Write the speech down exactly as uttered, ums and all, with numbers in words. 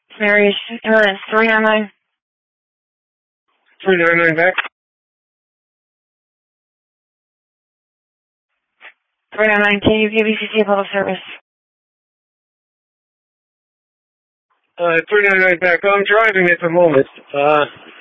Mary, ambulance three nine nine. three nine nine back. three nine nine, K U K B C C Public Service. Uh, three nine nine back. I'm driving at the moment. Uh,